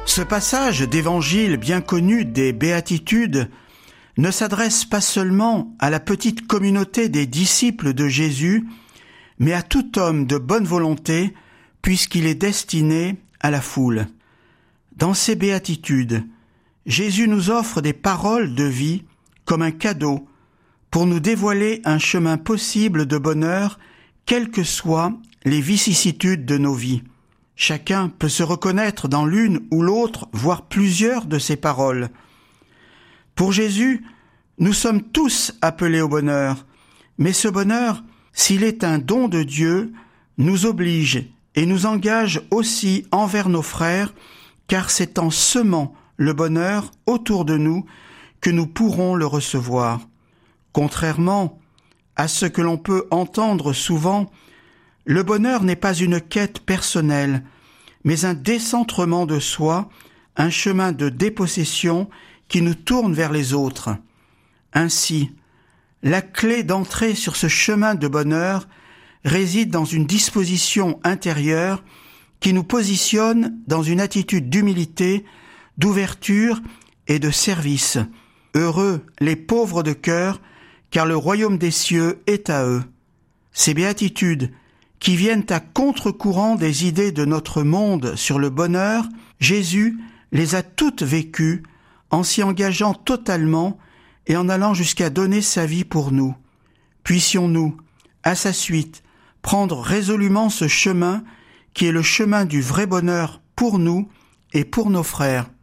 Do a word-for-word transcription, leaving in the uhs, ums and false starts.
Ce passage d'évangile bien connu des Béatitudes ne s'adresse pas seulement à la petite communauté des disciples de Jésus, mais à tout homme de bonne volonté, puisqu'il est destiné à la foule. Dans ces Béatitudes, Jésus nous offre des paroles de vie comme un cadeau pour nous dévoiler un chemin possible de bonheur, quelles que soient les vicissitudes de nos vies. Chacun peut se reconnaître dans l'une ou l'autre, voire plusieurs de ces paroles. Pour Jésus, nous sommes tous appelés au bonheur, mais ce bonheur, s'il est un don de Dieu, nous oblige et nous engage aussi envers nos frères, car c'est en semant le bonheur autour de nous que nous pourrons le recevoir. Contrairement à ce que l'on peut entendre souvent, le bonheur n'est pas une quête personnelle, mais un décentrement de soi, un chemin de dépossession qui nous tourne vers les autres. Ainsi, la clé d'entrée sur ce chemin de bonheur réside dans une disposition intérieure qui nous positionne dans une attitude d'humilité, d'ouverture et de service. Heureux les pauvres de cœur, car le royaume des cieux est à eux. Ces béatitudes qui viennent à contre-courant des idées de notre monde sur le bonheur, Jésus les a toutes vécues en s'y engageant totalement et en allant jusqu'à donner sa vie pour nous. Puissions-nous, à sa suite, prendre résolument ce chemin qui est le chemin du vrai bonheur pour nous et pour nos frères.